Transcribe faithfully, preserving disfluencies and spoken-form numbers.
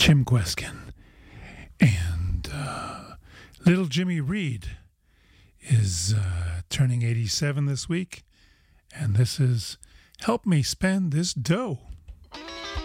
Jim Gweskin. And uh, little Jimmy Reed is uh, turning eighty-seven this week. And this is Help Me Spend This Dough.